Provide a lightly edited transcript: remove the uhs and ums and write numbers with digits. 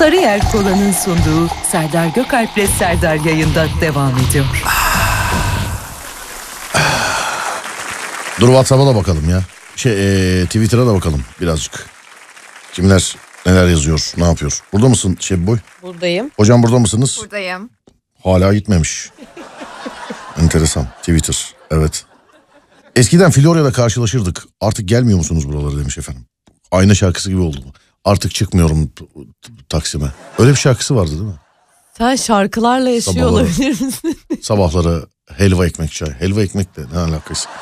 Sarıyer Kola'nın sunduğu Serdar Gökalp'le Serdar yayında devam ediyor. Dur WhatsApp'a da bakalım ya. Twitter'a da bakalım birazcık. Kimler neler yazıyor, ne yapıyor? Burada mısın Boy? Buradayım. Hocam burada mısınız? Buradayım. Hala gitmemiş. Enteresan. Twitter. Evet. Eskiden Florya'da karşılaşırdık. Artık gelmiyor musunuz buralara demiş efendim. Ayna şarkısı gibi oldu mu? Artık çıkmıyorum Taksim'e. Öyle bir şarkısı vardı değil mi? Sen şarkılarla yaşıyor Sabahları. olabilir misin? Sabahları helva ekmek çay. Helva ekmek de ne alakası?